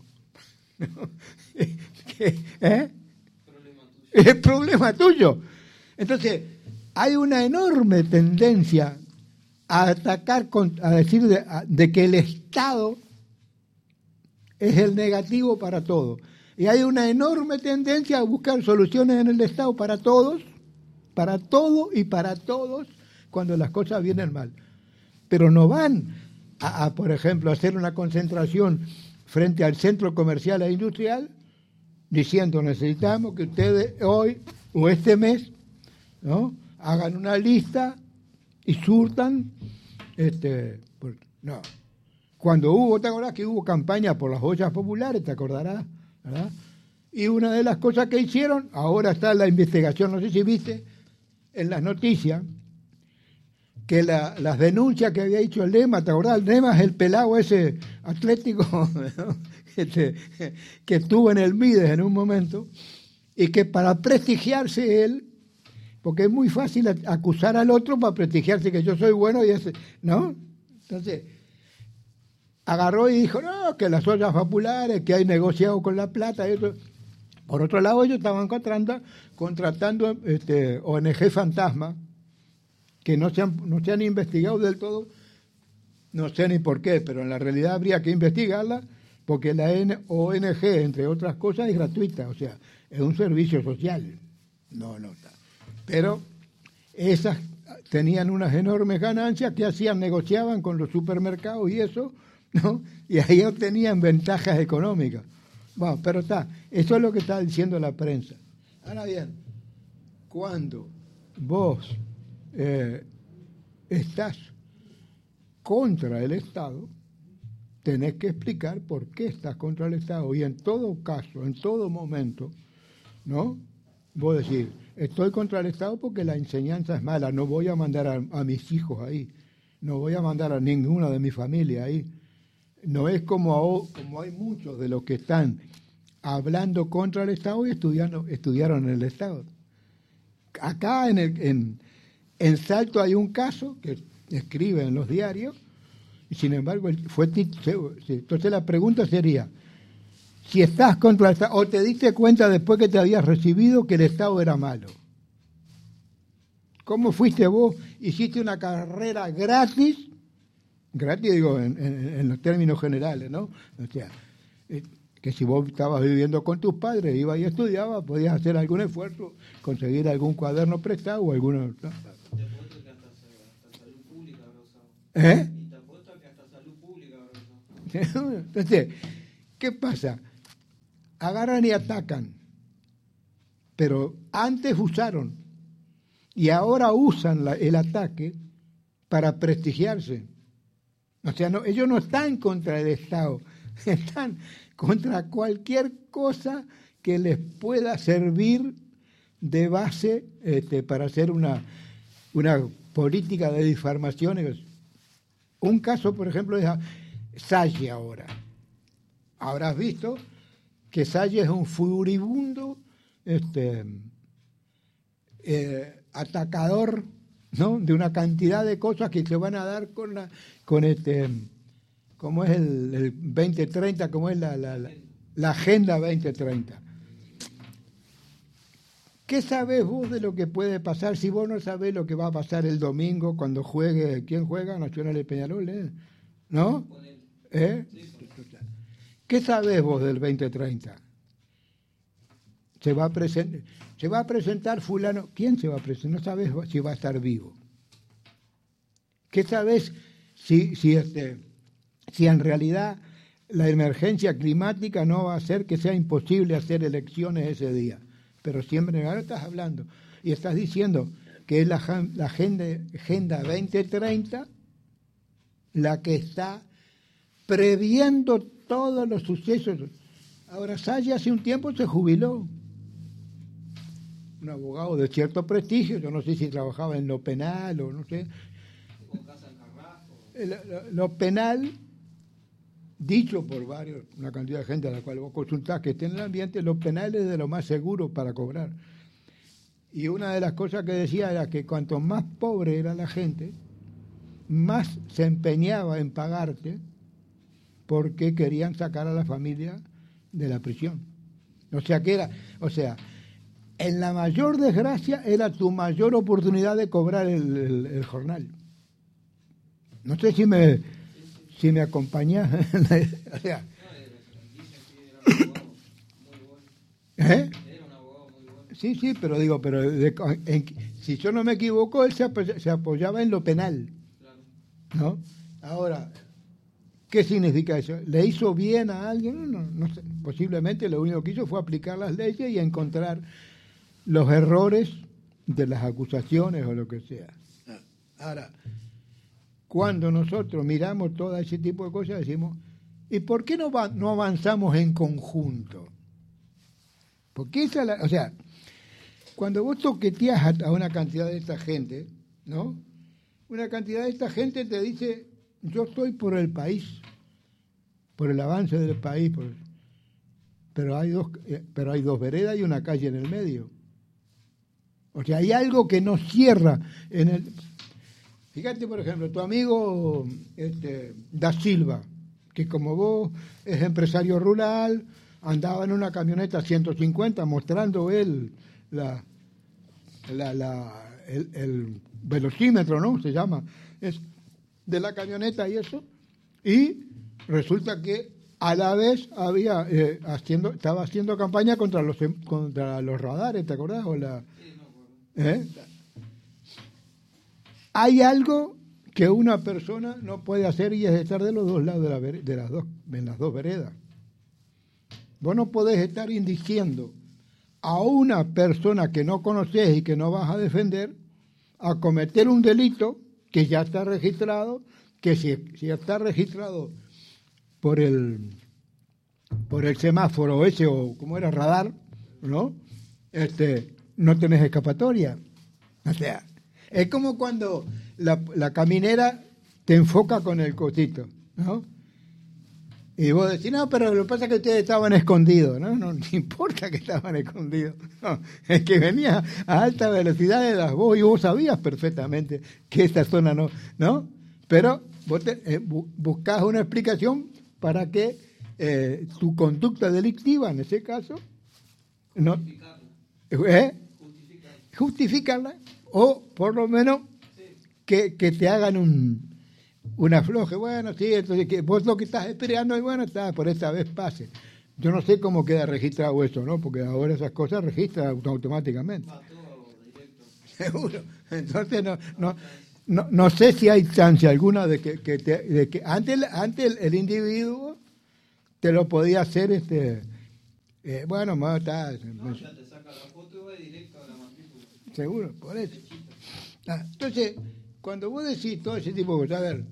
Es problema tuyo. Entonces, hay una enorme tendencia a atacar, a decir de que el Estado es el negativo para todo. Y hay una enorme tendencia a buscar soluciones en el Estado para todos, para todo y para todos, cuando las cosas vienen mal. Pero no van por ejemplo, a hacer una concentración frente al centro comercial e industrial, diciendo necesitamos que ustedes hoy o este mes, ¿no?, hagan una lista y surtan. No. Cuando ¿te acordás que hubo campaña por las ollas populares? ¿Te acordarás? ¿Verdad? Y una de las cosas que hicieron, ahora está la investigación, no sé si viste en las noticias, que las denuncias que había hecho el Lema, ¿te acordás? El Lema es el pelado ese atlético, ¿no?, que estuvo en el Mides en un momento, y que para prestigiarse él, porque es muy fácil acusar al otro para prestigiarse que yo soy bueno y ese, ¿no? Entonces, agarró y dijo, no, que las ollas populares, que hay negociado con la plata y eso. Por otro lado, ellos estaban contratando ONG fantasma, que no se han investigado del todo, no sé ni por qué, pero en la realidad habría que investigarla, porque la ONG, entre otras cosas, es gratuita, o sea, es un servicio social. No está. Pero esas tenían unas enormes ganancias que hacían, negociaban con los supermercados y eso, ¿no? Y ahí obtenían ventajas económicas. Bueno, pero eso es lo que está diciendo la prensa. Ahora bien, cuando vos estás contra el Estado, tenés que explicar por qué estás contra el Estado. Y en todo caso, en todo momento, ¿no?, vos decís, estoy contra el Estado porque la enseñanza es mala, no voy a mandar a mis hijos ahí, no voy a mandar a ninguna de mi familia ahí. No es como hay muchos de los que están hablando contra el Estado y estudiaron en el Estado. Acá en Salto hay un caso que escribe en los diarios, y sin embargo entonces la pregunta sería, si estás contra el Estado, o te diste cuenta después que te habías recibido que el Estado era malo. ¿Cómo fuiste vos? Hiciste una carrera gratis digo en los términos generales, ¿no? O sea, que si vos estabas viviendo con tus padres, ibas y estudiabas, podías hacer algún esfuerzo, conseguir algún cuaderno prestado o alguno, ¿no? ¿Eh? Y te apuesto que hasta salud pública ahora eso. Entonces, ¿qué pasa? Agarran y atacan, pero antes usaron y ahora usan el ataque para prestigiarse. O sea, no, ellos no están contra el Estado, están contra cualquier cosa que les pueda servir de base para hacer una política de difamaciones. Un caso, por ejemplo, es Salle ahora. Habrás visto que Salle es un furibundo atacador, ¿no?, de una cantidad de cosas que se van a dar con como es el 2030, como es la Agenda 2030. ¿Qué sabés vos de lo que puede pasar si vos no sabés lo que va a pasar el domingo cuando juegue? ¿Quién juega? Nacional de Peñarol, ¿no? ¿Qué sabés vos del 2030? Se va a presentar fulano. ¿Quién se va a presentar? No sabés si va a estar vivo. ¿Qué sabés si en realidad la emergencia climática no va a hacer que sea imposible hacer elecciones ese día? Pero siempre ahora estás hablando y estás diciendo que es la Agenda 2030 la que está previendo todos los sucesos. Ahora, Salle hace un tiempo se jubiló. Un abogado de cierto prestigio, yo no sé si trabajaba en lo penal o no sé. Lo penal, dicho por varios, una cantidad de gente a la cual vos consultás que esté en el ambiente, lo penal es de lo más seguro para cobrar. Y una de las cosas que decía era que cuanto más pobre era la gente, más se empeñaba en pagarte porque querían sacar a la familia de la prisión. En la mayor desgracia era tu mayor oportunidad de cobrar el jornal. No sé si me acompañás. ¿Eh? Sí, pero digo, si yo no me equivoco, él se apoyaba en lo penal, ¿no? Ahora, ¿qué significa eso? ¿Le hizo bien a alguien? No sé. Posiblemente lo único que hizo fue aplicar las leyes y encontrar los errores de las acusaciones o lo que sea. Ahora, cuando nosotros miramos todo ese tipo de cosas, decimos, ¿y por qué no avanzamos en conjunto? Porque cuando vos toqueteás a una cantidad de esta gente, ¿no? Una cantidad de esta gente te dice, yo estoy por el país, por el avance del país, pero hay dos veredas y una calle en el medio. O sea, hay algo que no cierra en el... Fíjate, por ejemplo, tu amigo Da Silva, que como vos es empresario rural, andaba en una camioneta 150 mostrando él el velocímetro, ¿no? Se llama, es de la camioneta y eso, y resulta que a la vez estaba haciendo campaña contra los radares, ¿te acordás? Hay algo que una persona no puede hacer y es estar de los dos lados en las dos veredas. Vos no podés estar indiciendo a una persona que no conocés y que no vas a defender a cometer un delito que ya está registrado, que si está registrado por el semáforo ese o como era radar, ¿no? No tenés escapatoria. O sea, es como cuando la caminera te enfoca con el cosito, ¿no? Y vos decís, no, pero lo que pasa es que ustedes estaban escondidos, ¿no? No importa que estaban escondidos. No, es que venía a alta velocidad de las vos y vos sabías perfectamente que esta zona no. Pero vos buscás una explicación para que tu conducta delictiva, en ese caso, no justificarla o por lo menos que te hagan un afloje. Bueno, sí, entonces que vos lo que estás esperando y bueno, está, por esta vez pase. Yo no sé cómo queda registrado eso, ¿no? Porque ahora esas cosas registran automáticamente. Seguro. Entonces no sé si hay chance alguna de que antes el individuo te lo podía hacer, bueno, no, ya te saca la foto y va directo a la matrícula. Seguro, por eso. Entonces, cuando vos decís todo ese tipo de cosas, a ver,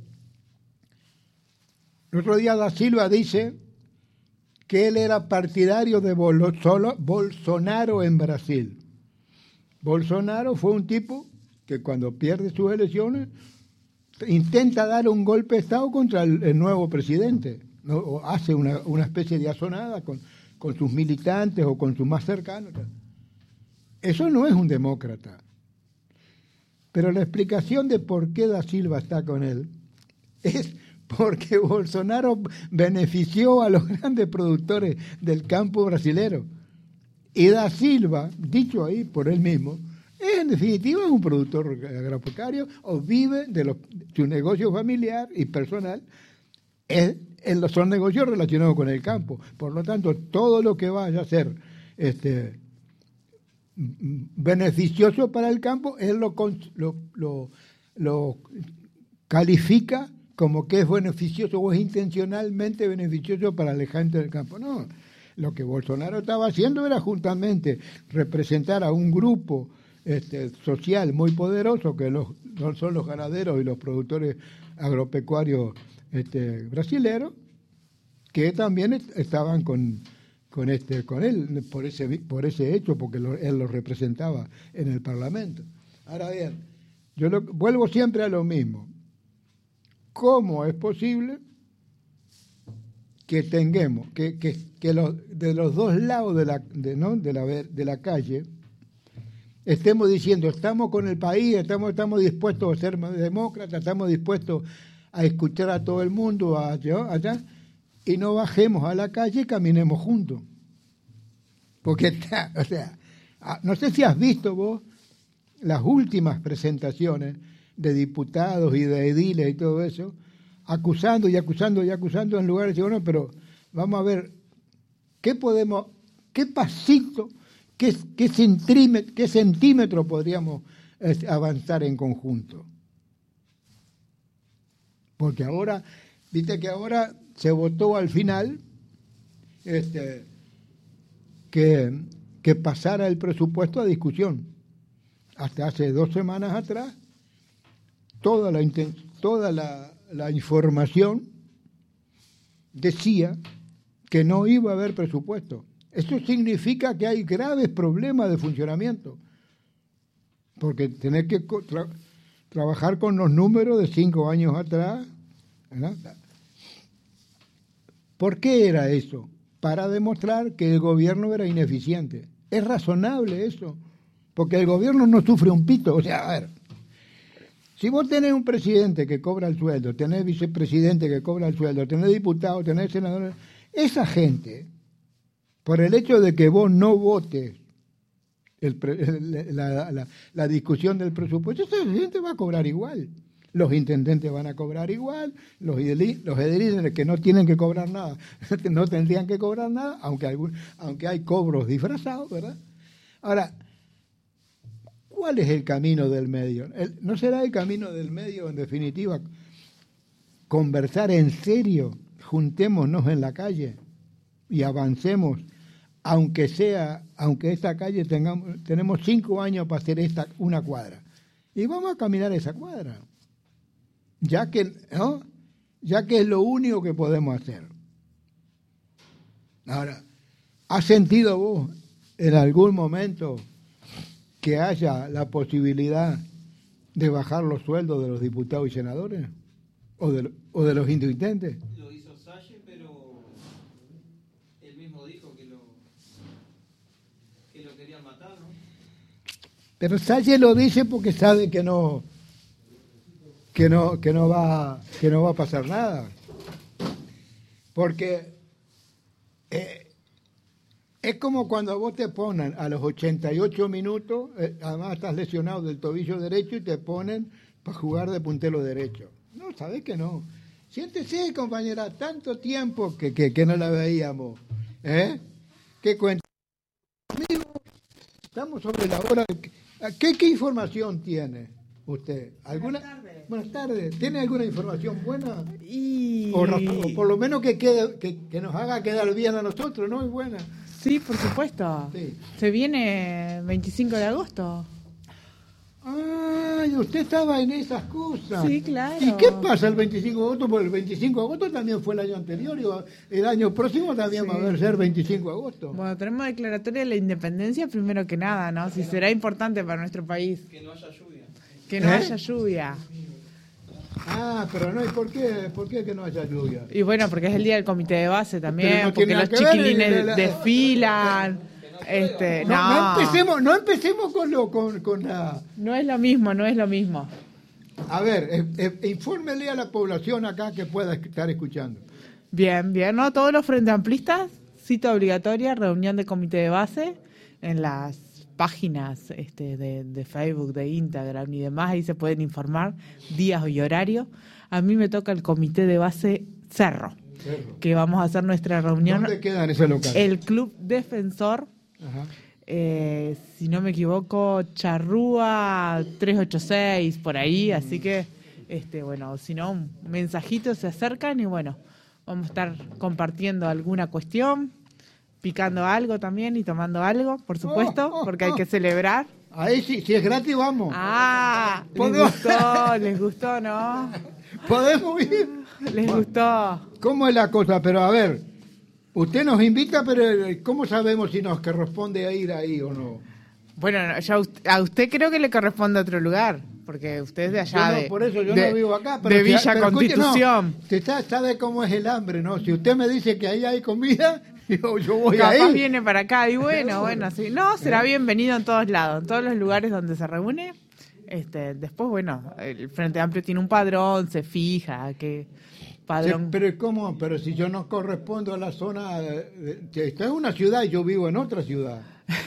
el otro día Da Silva dice que él era partidario de Bolsonaro en Brasil. Bolsonaro fue un tipo que cuando pierde sus elecciones intenta dar un golpe de Estado contra el nuevo presidente, ¿no? O hace una especie de asonada con sus militantes o con sus más cercanos. Eso no es un demócrata. Pero la explicación de por qué Da Silva está con él es porque Bolsonaro benefició a los grandes productores del campo brasilero. Y Da Silva, dicho ahí por él mismo, en definitiva es un productor agropecuario o vive de su negocio familiar y personal, son negocios relacionados con el campo. Por lo tanto, todo lo que vaya a ser beneficioso para el campo, él lo califica como que es beneficioso o es intencionalmente beneficioso para la gente del campo. No, lo que Bolsonaro estaba haciendo era justamente representar a un grupo social muy poderoso, que son los ganaderos y los productores agropecuarios brasileros, que también estaban con él por ese hecho, porque él lo representaba en el Parlamento. Ahora bien, yo vuelvo siempre a lo mismo. ¿Cómo es posible que tengamos que de los dos lados de la calle estemos diciendo estamos con el país, estamos dispuestos a ser demócratas, estamos dispuestos a escuchar a todo el mundo allá, y no bajemos a la calle y caminemos juntos? Porque no sé si has visto vos las últimas presentaciones de diputados y de ediles y todo eso, acusando en lugar de decir, bueno, pero vamos a ver, qué pasito, qué centímetro podríamos avanzar en conjunto. Porque ahora, viste que ahora se votó al final que pasara el presupuesto a discusión. Hasta hace 2 semanas atrás, toda la información decía que no iba a haber presupuesto. Eso significa que hay graves problemas de funcionamiento, porque tenés que trabajar con los números de 5 años atrás, ¿verdad? ¿Por qué era eso? Para demostrar que el gobierno era ineficiente. Es razonable eso, porque el gobierno no sufre un pito. O sea, a ver, si vos tenés un presidente que cobra el sueldo, tenés vicepresidente que cobra el sueldo, tenés diputados, tenés senadores, esa gente, por el hecho de que vos no votes la discusión del presupuesto, esa gente va a cobrar igual. Los intendentes van a cobrar igual, los ediles que no tienen que cobrar nada, no tendrían que cobrar nada, aunque hay cobros disfrazados, ¿verdad? Ahora, ¿cuál es el camino del medio? ¿No será el camino del medio, en definitiva, conversar en serio, juntémonos en la calle y avancemos, aunque esta calle tenemos 5 años para hacer una cuadra, y vamos a caminar esa cuadra? Ya que es lo único que podemos hacer. Ahora, ¿has sentido vos en algún momento que haya la posibilidad de bajar los sueldos de los diputados y senadores? ¿O de los intendentes? Lo hizo Salle, pero él mismo dijo que lo querían matar, ¿no? Pero Salle lo dice porque sabe que no va a pasar nada, porque es como cuando vos te ponen a los 88 minutos, además estás lesionado del tobillo derecho y te ponen para jugar de puntero derecho. No, sabés que no. Siéntese, compañera, tanto tiempo que no la veíamos, ¿Qué cuenta? Amigo, estamos sobre la hora. ¿Qué información tiene usted? Buenas tardes. ¿Tiene alguna información buena? Y... O por lo menos que nos haga quedar bien a nosotros, ¿no? Es buena. Sí, por supuesto. Sí. Se viene 25 de agosto. Ay, usted estaba en esas cosas. Sí, claro. ¿Y qué pasa el 25 de agosto? Porque el 25 de agosto también fue el año anterior. Y el año próximo también va a ser 25 de agosto. Bueno, tenemos declaratoria de la independencia primero que nada, ¿no? Si será importante para nuestro país. Que no haya lluvia. Que no haya lluvia. Ah, pero no, ¿y por qué? ¿Por qué que no haya lluvia? Y bueno, porque es el día del comité de base también, Pero no porque tiene los nada que ver, chiquilines desfilan. No empecemos con la... No es lo mismo, no es lo mismo. A ver, infórmele a la población acá que pueda estar escuchando. Bien, ¿no? Todos los frente amplistas, cita obligatoria, reunión de comité de base en las páginas de Facebook, de Instagram y demás, ahí se pueden informar días y horarios. A mí me toca el comité de base Cerro, que vamos a hacer nuestra reunión. ¿Dónde queda en ese local? El Club Defensor. Ajá. Si no me equivoco, Charrúa 386, por ahí, así que, bueno, si no, un mensajito, se acercan y bueno, vamos a estar compartiendo alguna cuestión, picando algo también y tomando algo, por supuesto, porque hay que celebrar. Ahí sí, si es gratis vamos. Ah, les gustó, ¿no? ¿Podemos ir? Les gustó. ¿Cómo es la cosa? Pero a ver, usted nos invita, pero ¿cómo sabemos si nos corresponde a ir ahí o no? Bueno, a usted creo que le corresponde a otro lugar, porque usted es de allá, por eso yo no vivo acá. Pero de Villa Constitución. Usted sabe cómo es el hambre, ¿no? Si usted me dice que ahí hay comida, yo voy Capaz ahí. Viene para acá y bueno, sí. No, será bienvenido en todos lados, en todos los lugares donde se reúne. Después, bueno, el Frente Amplio tiene un padrón, se fija que padrón. Sí, pero ¿cómo? Pero si yo no correspondo a la zona, esta es una ciudad y yo vivo en otra ciudad.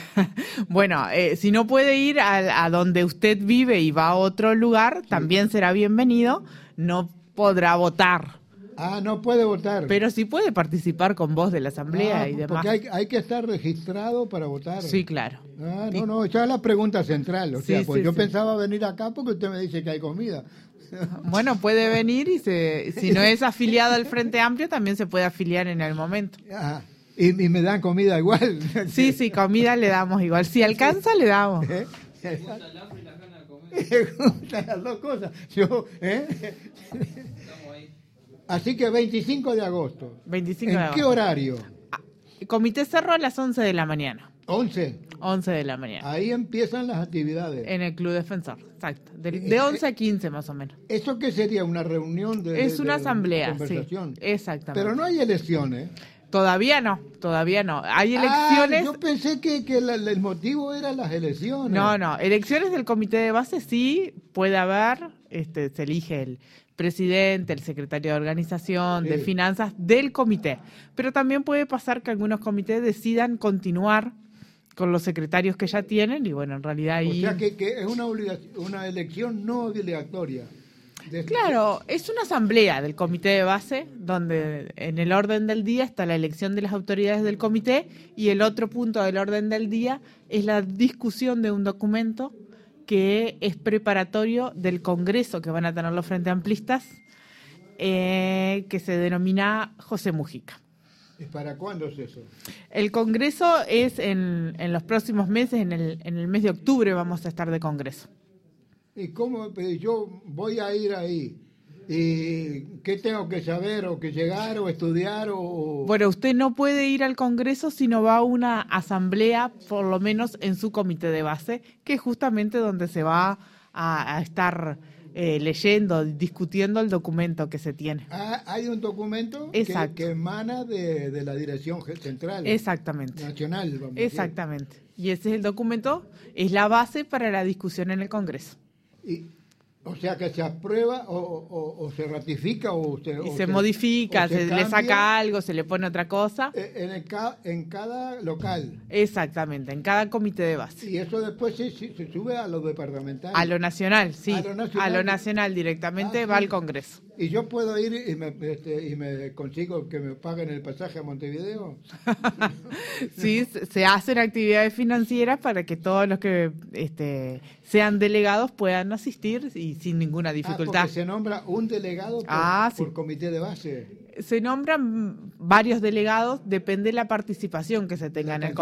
Bueno, si no puede ir a donde usted vive y va a otro lugar, también será bienvenido. No podrá votar. Ah, no puede votar. Pero sí puede participar con voz de la asamblea y demás. Porque hay que estar registrado para votar. Sí, claro. Ah, no, esa es la pregunta central. O sea, Sí, pues sí, yo sí. pensaba venir acá porque usted me dice que hay comida. Bueno, puede venir y si no es afiliado al Frente Amplio, también se puede afiliar en el momento. Ah, y me dan comida igual. Sí, comida le damos igual. Si alcanza, le damos. ¿Eh? Me gusta el hambre y las ganas de comer. Me gustan las dos cosas. Estamos ahí. Así que 25 de agosto. 25 de ¿En agosto. qué horario? Comité Cerro a las 11 de la mañana. 11. 11 de la mañana. Ahí empiezan las actividades. En el Club Defensor, exacto. De 11 a 15 más o menos. ¿Eso qué sería? ¿Una reunión de Es una asamblea, conversación? sí. Exactamente. Pero no hay elecciones. Todavía no. Hay elecciones. Yo pensé que el motivo eran las elecciones. No. Elecciones del comité de base sí puede haber. Se elige el presidente, el secretario de organización, de finanzas del comité. Pero también puede pasar que algunos comités decidan continuar con los secretarios que ya tienen y bueno, en realidad ahí... O sea que es una elección no obligatoria. Claro, es una asamblea del comité de base donde en el orden del día está la elección de las autoridades del comité y el otro punto del orden del día es la discusión de un documento que es preparatorio del congreso que van a tener los Frente Amplistas, que se denomina José Mujica. ¿Y para cuándo es eso? El congreso es en los próximos meses, en el mes de octubre vamos a estar de congreso. ¿Y cómo? Yo voy a ir ahí. ¿Y qué tengo que saber o que llegar o estudiar o...? Bueno, usted no puede ir al Congreso si no va a una asamblea, por lo menos en su comité de base, que es justamente donde se va a estar leyendo, discutiendo el documento que se tiene. Ah, hay un documento que emana de la Dirección Central. Exactamente. Nacional, vamos a decir. Exactamente. Y ese es el documento, es la base para la discusión en el Congreso. O sea que se aprueba o se ratifica o se modifica, se le saca algo, se le pone otra cosa. En cada local. Exactamente, en cada comité de base. Y eso después se sube a lo departamental. A lo nacional, sí. A lo nacional. A lo nacional directamente va al Congreso. ¿Y yo puedo ir y me consigo que me paguen el pasaje a Montevideo? Sí, se hacen actividades financieras para que todos los que sean delegados puedan asistir y sin ninguna dificultad. Porque se nombra un delegado por comité de base. Se nombran varios delegados, depende de la participación que se tenga en el comité.